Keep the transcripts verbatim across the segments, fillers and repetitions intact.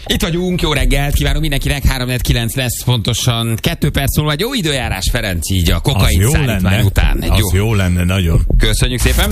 Itt vagyunk, jó reggelt, kívánunk mindenkinek, három kilenc lesz pontosan, kettő perc múlva, egy jó időjárás, Ferenc, így a kokain szállítmány után. Egy az jó. jó lenne, nagyon. Köszönjük szépen.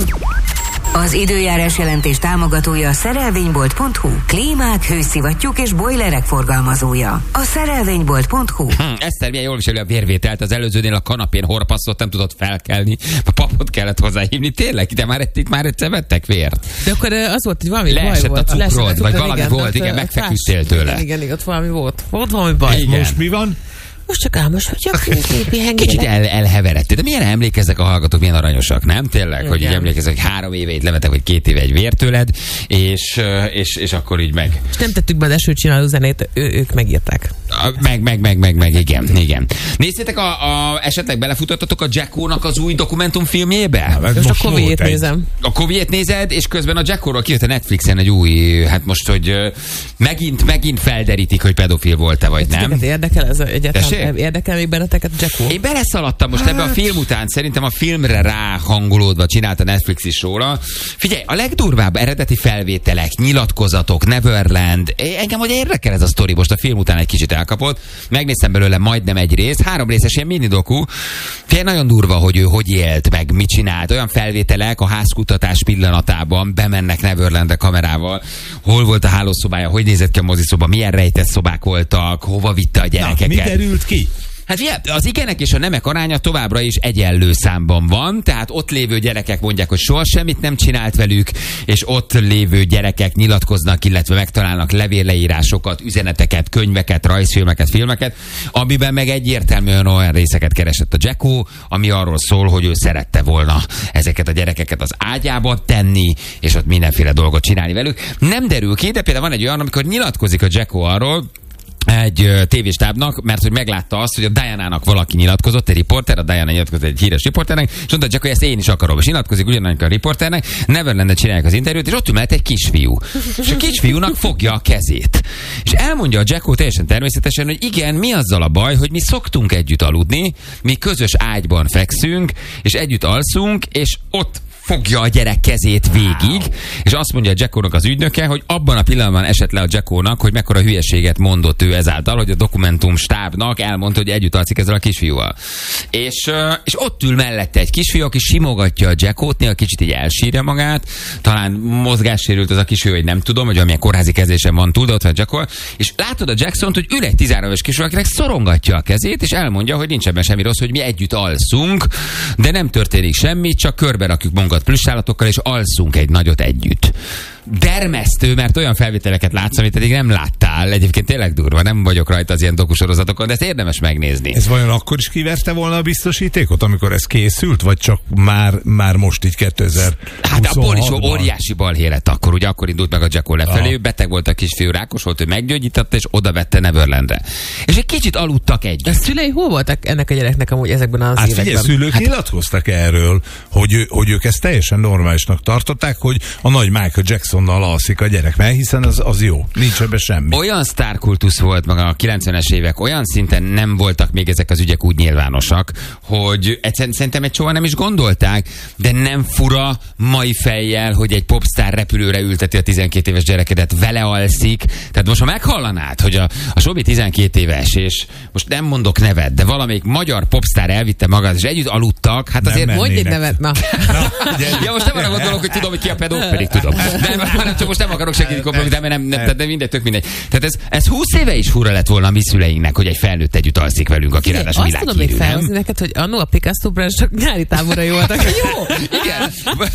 Az időjárás jelentés támogatója a szerelvénybolt pont hu. Klímák, hőszivattyúk és bojlerek forgalmazója. A szerelvénybolt pont hu. Hm, Eszter milyen jól viseli a vérvételt, az előzőnél a kanapén horpasztott, nem tudott felkelni, a papot kellett hozzáhívni. Tényleg, de már itt már egyszer vettek vért. De akkor az volt, hogy valami Leesett baj volt. a cukrod, Leesett a vagy cukrod, valami igen, volt, igen, megfeküdtél tőle. Igen, igen, igen, ott valami volt. Volt valami baj. Igen. Most mi van? Most csak álmos vagyok, pihengélek. Kicsit el, elheveredtél, de milyen emlékeznek a hallgatók, milyen aranyosak, nem? Tényleg, igen. Hogy így emlékeznek, hogy három éve itt levetek, vagy két éve egy vért tőled, és, és, és akkor így meg. És nem tettük be az esőcsináló zenét, ő, ők megírták. A, meg, meg, meg, meg, meg, igen, igen. Nézzétek, a, a, esetleg belefutottatok a Jacko-nak az új dokumentumfilmjébe? Hát, most, most a Covid-t nézem. A Covid-t nézed, és közben a Jacko-ról kijött a Netflixen egy új, hát most, hogy uh, megint, megint felderítik, hogy pedofil volt-e, vagy nem. Titeket érdekel ez egyáltalán? Tessék? Érdekel még benneteket a Jacko? Én beleszaladtam most ebbe a film után, szerintem a filmre ráhangolódva csinálta Netflix is róla. Figyelj, a legdurvább eredeti felvételek, nyilatkozatok, Neverland, engem hogy érdekel ez a sztori, most a film után egy kicsit elkapott. Megnéztem belőle majdnem egy rész, három részes ilyen mini doku. Figyelj, nagyon durva, hogy ő hogy élt, meg mit csinált. Olyan felvételek a házkutatás pillanatában, bemennek Neverlandre kamerával, hol volt a hálószobája, hogy nézett ki a moziszoba, milyen rejtett szobák voltak, hova vitte a gyerekeket. Na, mi derült ki? Hát ugye, az igenek és a nemek aránya továbbra is egyenlő számban van, tehát ott lévő gyerekek mondják, hogy soha semmit nem csinált velük, és ott lévő gyerekek nyilatkoznak, illetve megtalálnak levélleírásokat, üzeneteket, könyveket, rajzfilmeket, filmeket, amiben meg egyértelműen olyan részeket keresett a Jacko, ami arról szól, hogy ő szerette volna ezeket a gyerekeket az ágyába tenni, és ott mindenféle dolgot csinálni velük. Nem derül ki, de például van egy olyan, amikor nyilatkozik a Jacko arról, egy tévéstábnak, mert hogy meglátta azt, hogy a Diana-nak valaki nyilatkozott, egy riporter, a Diana nyilatkozott egy híres riporternek, és mondta, csak hogy ezt én is akarom, és nyilatkozik ugyanannak a riporternek, Neverlandet csinálják az interjút, és ott ül mellett egy kisfiú. És a kisfiúnak fogja a kezét. És elmondja a Jacko teljesen természetesen, hogy igen, mi azzal a baj, hogy mi szoktunk együtt aludni, mi közös ágyban fekszünk, és együtt alszunk, és ott fogja a gyerek kezét végig, és azt mondja a Jackónak az ügynöke, hogy abban a pillanatban esett le a Jackónak, hogy mekkora hülyeséget mondott ő ezáltal, hogy a dokumentum stábnak elmondta, hogy együtt alszik ezzel a kisfiúval. És, és ott ül mellette egy kisfiú, aki simogatja a Jackót, néha kicsit így elsírja magát, talán mozgássérült az a kisfiú, hogy nem tudom, hogy valamilyen kórházi kezelésen van túl, de ott van Jacko, és látod a Jacksont, hogy ül egy tizenhárom éves kisfiú, akinek szorongatja a kezét, és elmondja, hogy nincs ebben semmi rossz, hogy mi együtt alszunk, de nem történik semmi, csak körbe rakjuk magunkat plüssállatokkal, és alszunk egy nagyot együtt. Dermesztő, mert olyan felvételeket látsz, amit eddig nem láttál. Egyébként tényleg durva, nem vagyok rajta az ilyen dokusorozatokon, de ezt érdemes megnézni. Ez vajon akkor is kiverte volna a biztosítékot, amikor ez készült, vagy csak már, már most így kétezer-huszonhatban? Hát a Boris óriási balhé lett akkor, ugye akkor indult meg a Jacko lefelé, ő beteg volt a kisfiú, rákos volt, ő meggyógyította, és oda vette Neverlandre. És egy kicsit aludtak együtt. A szülei hol voltak ennek a gyereknek amúgy ezekben az hát években? Hát figyelj, szülők hát... nyilatkoztak erről, hogy, hogy ők ezt teljesen normálisnak tartották, hogy a nagy Michael Jacksonnal alszik a gyerek, mert hiszen az, az jó. Nincs ebben semmi. Olyan sztárkultusz volt maga a kilencvenes évek, olyan szinten nem voltak még ezek az ügyek úgy nyilvánosak, hogy egyszerűen szerintem egy soha nem is gondolták, de nem fura mai fejjel, hogy egy popstar repülőre ülteti a tizenkét éves gyerekedet, vele alszik. Tehát most ha meghallanád, hogy a, a Sobi tizenkét éves, és most nem mondok nevet, de valamelyik magyar popstar elvitte magát, és együtt aludtak, hát azért mondj egy nevet, na. na ja, most nem arra gondolok, hogy tudom, hogy ki a pedó, pedig tudom. De csak most nem akarok segíteni kompromitálni, mert nem, nem, nem mindegy, tök mindegy. Tehát ez, ez húsz éve is fura lett volna a mi szüleinknek, hogy egy felnőtt együtt alszik velünk, aki ráadásul világhírű. Azt tudom még felhozni neked, hogy annó a Picasso Branch csak nyári táborai voltak. Jó, igen.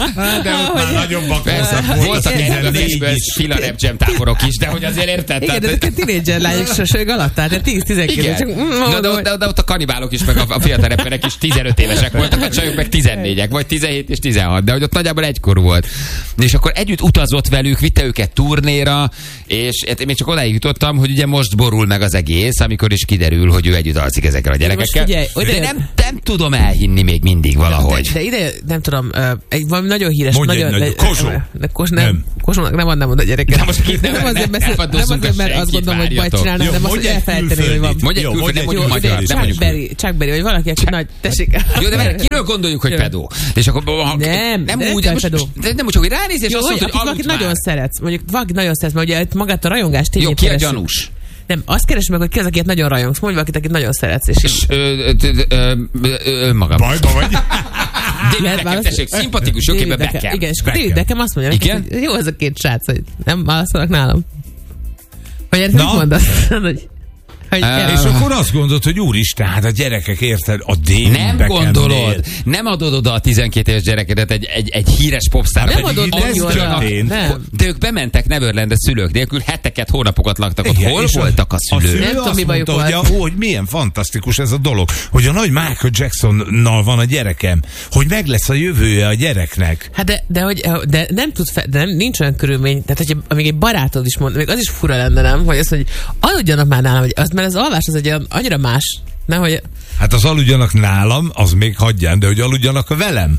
De ott már nagyon bakózak voltak. Voltak egyébként Fila Rap Jam táborok is, de hogy azért érted? Igen, de ezeket tínédzser lányok sosög alatt, tehát tíz-tizenkét. De ott a kanibálok is, meg a fiatal rapperek is tizenöt évesek voltak, a csajok meg tizennégyek, vagy tizenhét és tizenhat, de hogy ott nagyjából egykorú volt. És akkor együtt utazott velük, vitte őket turnéra, és én még csak odáig jutottam, hogy ugye most borul meg az egész, amikor is kiderül, hogy ő együtt alszik ezekkel a gyerekekkel. Figyelj, de nem, nem tudom elhinni még mindig valahogy. De, de ide, nem tudom, uh, egy valami nagyon híres... Mondj nagyon, egy nagy, Kozsó. De Kos, nem, nem. Kosónak nem adnám oda a gyereket. Nem, most két, nem, nem, azért, ne, beszél, ne nem azért, mert azt gondolom, hogy bajt csinálnak, jó, nem azt, hogy elfelejteni, hogy van. Mondj egy külföldi, nem mondjuk magyar. Chuck Berry, Chuck Berry, vagy valaki, aki nagy... Tessék. Jó, de mert kiről gondoljuk, hogy pedó? És akkor nem, nem nem úgy, nem úgy, hogy ránéz, és azt mondja, hogy nagyon már. szeretsz, mondjuk valaki nagyon szeretsz, mert ugye magát a rajongást Jó, tényleg ki a keresünk. gyanús? Nem, azt keresd meg, hogy ki az, akiket nagyon rajongsz. Mondj valakit, akit nagyon szeretsz. És, És ö, ö, ö, ö, ö, önmagam. Bajba vagy? David Mert Beckham, az- tessék, szimpatikus, oké, David be Beckham. Beckham. Igen, és akkor David Beckham. Beckham azt mondja, Igen? nekik, hogy jó ez a két srác, hogy nem válaszolnak nálam. Vagy ezt Na? mit mondasz? hogy, hogy Ö, És akkor azt gondolod, hogy úristen, hát a gyerekek, érted, a David Nem Beckhamnél- gondolod, nem adod oda a tizenkét éves gyerekedet egy, egy, egy híres popsztárnak. Nem hogy adod itt ez annyi oda. történt. Nem. De ők bementek Neverlandre szülők nélkül, heteket, hónapokat laktak ott. Igen, Hol és voltak a A szülők? szülő Nem tudom, azt mi bajuk mondta, hogy, volt. ó, hogy milyen fantasztikus ez a dolog, hogy a nagy Michael Jacksonnal van a gyerekem, hogy meg lesz a jövője a gyereknek. Hát de, de, hogy, de nem tud, fe, de nem, nincs olyan körülmény, tehát hogy amíg egy barátod is mond, még az is fura lenne, nem? Hogy az, hogy aludjanak már nálam, hogy az, mert az alvás az egy olyan, annyira más, nem? Hogy Hát az aludjanak nálam, az még hagyján, de hogy aludjanak velem.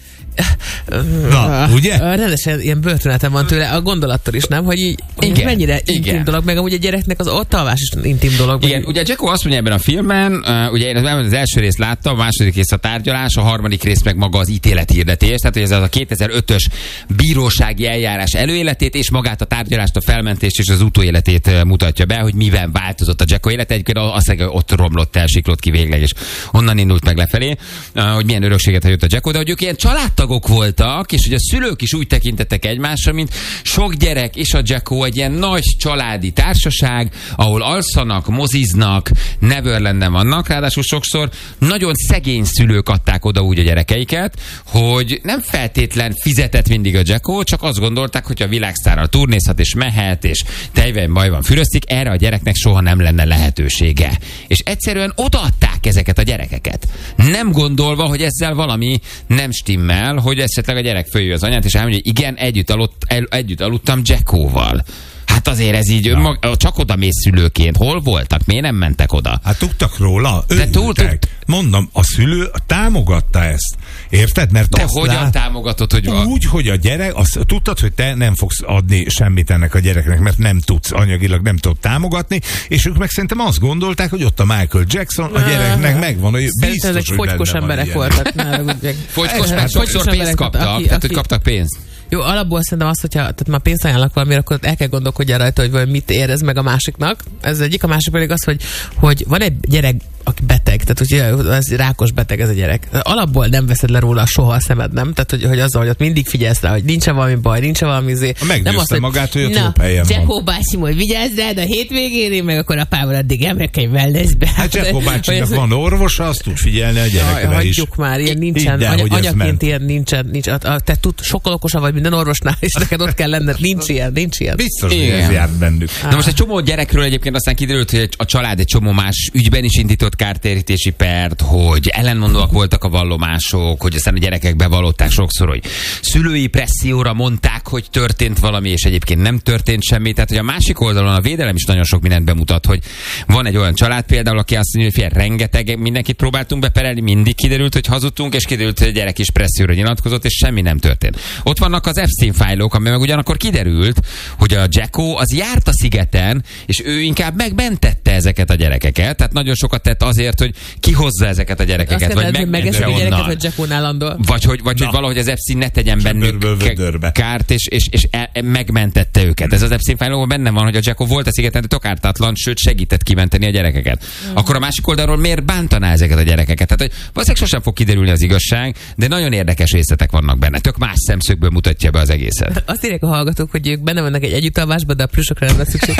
Na, ugye? Rendesen ilyen börtönetem van tőle, a gondolattól is, nem? Hogy így Igen, igen, mennyire igen. intim dolog, meg amúgy a gyereknek az ott alvás is intim dolog. Igen, vagy- ugye Jacko azt mondja ebben a filmben, uh, ugye én az első részt láttam, a második rész a tárgyalás, a harmadik rész meg maga az ítélethirdetés, tehát hogy ez az a kétezer-ötös bírósági eljárás előéletét, és magát a tárgyalást, a felmentést és az utóéletét uh, mutatja be, hogy miben változott a Jacko élete. Egyébként azt mondja, hogy ott romlott el, siklott ki végleg, és onnan indult meg lefelé, uh, hogy milyen örökséget hagyott a Jacko, de hogy ők ilyen családtagok voltak, és hogy a szülők is úgy tekintettek egymásra, mint sok gyerek és a Jacko egy ilyen nagy családi társaság, ahol alszanak, moziznak, Neverlanden vannak, ráadásul sokszor nagyon szegény szülők adták oda úgy a gyerekeiket, hogy nem feltétlen fizetett mindig a Jacko, csak azt gondolták, hogy a világsztárral turnézhat és mehet, és tejben bajban füröztik, erre a gyereknek soha nem lenne lehetősége. És egyszerűen odaadták ezeket a gyerekeket. Nem gondolva, hogy ezzel valami nem stimmel, hogy esetleg a gyerek följön az anyát, és elmondja, hogy igen, együtt, aludt, el, együtt aludtam Jackoval. Hát azért ez így, önmag, csak oda mész szülőként. Hol voltak? Miért nem mentek oda? Hát tudtak róla, De túl- örültek. Mondom, a szülő támogatta ezt. Érted? Mert De azt hogyan lát- támogatod, hogy van? Úgy, hogy a gyerek, azt, tudtad, hogy te nem fogsz adni semmit ennek a gyereknek, mert nem tudsz anyagilag, nem tudod támogatni, és ők meg szerintem azt gondolták, hogy ott a Michael Jackson, a gyereknek megvan, hogy Szerintem biztos, ezek hogy fogykos benne van emberek ilyen. voltak. Ne haragudj meg. Fogykos, Eh, mert fogykos sokszor pénzt emberek, kaptak, aki- tehát hogy aki- kaptak pénzt. Jó, alapból szerintem azt, hogyha tehát már pénzt ajánlak valamire, akkor el kell gondolkodjál rajta, hogy vajon mit érez meg a másiknak. Ez az egyik, a másik pedig az, hogy, hogy van egy gyerek, aki beteg, tehát hogy ez rákos beteg ez a gyerek. Alapból nem veszed le róla soha a szemed, nem? Tehát, hogy, hogy azzal, hogy ott mindig figyelsz rá, hogy nincsen valami baj, nincsen valami zé. Meggyőzte magát, hogy ott jobb helyen van. Jacko bácsi, hogy vigyázz rád a hétvégén, én meg akkor apával addig emrek egy wellnessbe. Hát Jacko bácsinak van orvosa, azt tud figyelni a gyerekre Jaj, is. hagyjuk már, ilyen Így- nincsen. így, de, Anya, hogy ez anyaként ment. ilyen nincsen. Nincs, a, a, te tud, sokkal okosabb vagy minden orvosnál, és neked ott kell lenned. Nincs ilyen, nincs ilyen. Biztos, hogy Igen. ez járt bennük. Na most egy csomó gyerekről egyébként aztán kiderült, hogy a család egy csomó más ügyben is indított kártérítési pert, hogy ellenmondóak voltak a vallomások, hogy aztán a gyerekek bevallották sokszor, hogy szülői presszióra mondták, hogy történt valami, és egyébként nem történt semmi. Tehát, hogy a másik oldalon a védelem is nagyon sok mindent bemutat, hogy van egy olyan család például, aki azt mondja, hogy fél, rengeteg mindenkit próbáltunk beperelni, mindig kiderült, hogy hazudtunk, és kiderült, hogy a gyerek is presszióra nyilatkozott, és semmi nem történt. Ott vannak az Epstein fájlok, ami meg ugyanakkor kiderült, hogy a Jacko az járt a szigeten, és ő inkább megmentette ezeket a gyerekeket, tehát nagyon sokat tett azért, hogy kihozza ezeket a gyerekeket, Azt vagy kell, hogy megmentse megeszik a gyereket, onnan. hogy Jacko-nál landol. Vagy hogy, vagy Na. hogy valahogy az Epstein ne tegyen bennük Csöpörből vödörbe. kárt, és, és, és e, e, megmentette őket. Ez az Epstein fájlóban benne van, hogy a Jacko volt a szigeten, de tök ártatlan, sőt segített kimenteni a gyerekeket. Akkor a másik oldalról miért bántaná ezeket a gyerekeket? Tehát, hogy valószínűleg sosem fog kiderülni az igazság, de nagyon érdekes részletek vannak benne. Tök más szemszögből mutatja be az egészet. Azt írják a hallgatók, hogy ők benne vannak egy együttalvásban, de a plüsökre nem lesz szükség.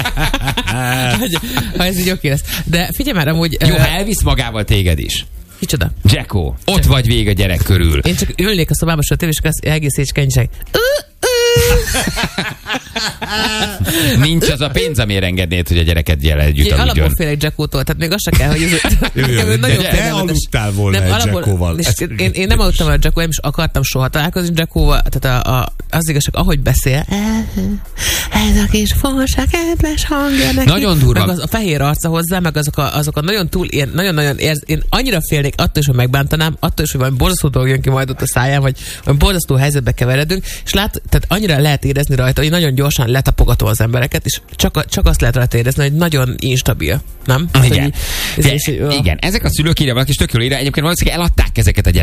Hogy- ha ez így oké lesz. De figyelj már, amúgy... Jó, ö, ha elvisz magával téged is. Kicsoda? Jacko, ott vagy végig a gyerek körül. Én csak ülnék a szobába, és a tévés egész écskenyság. Nincs az a pénz, amire engednéd, hogy a gyereket jel együtt Én alapból aludjon. félek Jackótól, tehát még az se kell, hogy ez Jó, jó, nekem ő de nagyon te félelmetes. aludtál volna Nem, egy alapból- Jackóval. és Ez- Én, én nem aludtam a Jacko, nem is akartam soha találkozni Jackóval, tehát a, a, az igazság, ahogy beszél, ez a kis forsa kedves hangja neki. Nagyon durva. Meg az, a fehér arca hozzá, meg azok a, azok a nagyon túl, ilyen, nagyon-nagyon érz, én annyira félnék attól is, hogy megbántanám, attól is, hogy valami borzasztó dolog jön ki majd ott a száján, vagy valami borzasztó helyzetbe keveredünk, és lát, tehát annyira lehet érezni rajta, hogy nagyon gyorsan letapogatom az embereket, és csak, csak azt lehet rajta érezni, hogy nagyon instabil, nem? Igen. Hogy így- ez De, is, hogy- igen, ezek a szülők írja valaki, és tök jól írja. Egyébként valószínűleg eladták ezeket a